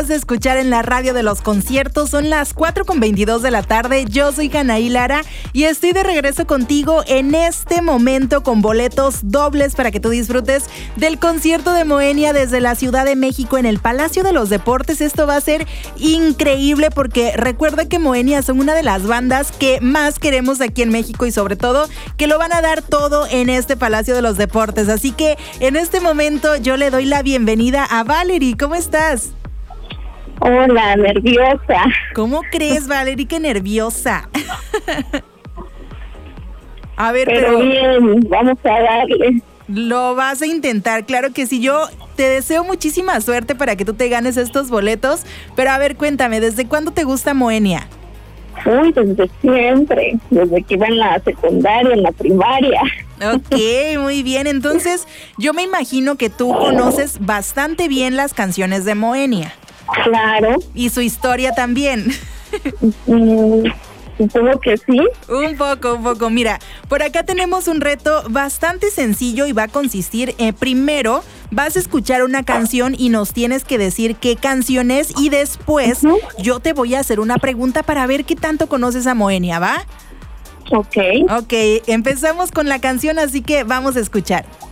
De escuchar en la radio de los conciertos. Son las 4:22 de la tarde. Yo soy Anaí Lara y estoy de regreso contigo en este momento con boletos dobles para que tú disfrutes del concierto de Moenia desde la Ciudad de México en el Palacio de los Deportes. Esto va a ser increíble porque recuerda que Moenia son una de las bandas que más queremos aquí en México y sobre todo que lo van a dar todo en este Palacio de los Deportes. Así que en este momento yo le doy la bienvenida a Valerie. ¿Cómo estás? Hola, nerviosa. ¿Cómo crees, Valerie, que nerviosa? A ver, pero bien, vamos a darle. Lo vas a intentar, claro que sí. Yo te deseo muchísima suerte para que tú te ganes estos boletos. Pero a ver, cuéntame, ¿desde cuándo te gusta Moenia? Uy, desde siempre, desde que iba en la secundaria, en la primaria. Ok, muy bien. Entonces, yo me imagino que tú conoces bastante bien las canciones de Moenia. Claro. Y su historia también. Supongo que sí. Un poco. Mira, por acá tenemos un reto bastante sencillo y va a consistir, primero, vas a escuchar una canción y nos tienes que decir qué canción es y después yo te voy a hacer una pregunta para ver qué tanto conoces a Moenia, ¿va? Ok, empezamos con la canción, así que vamos a escuchar.